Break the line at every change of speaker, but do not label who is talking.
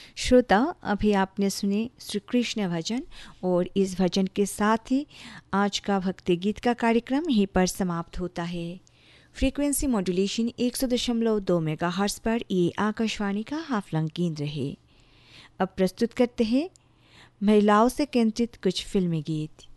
श्रोता, अभी आपने सुने श्री कृष्ण भजन और इस भजन के साथ ही आज का भक्ति गीत का कार्यक्रम यहीं पर समाप्त होता है। फ्रीक्वेंसी मॉड्यूलेशन 100.2 मेगाहर्ट्ज़ पर ये आकाशवाणी का हाफलंग केंद्र है। अब प्रस्तुत करते हैं महिलाओं से केंद्रित कुछ फिल्मी गीत।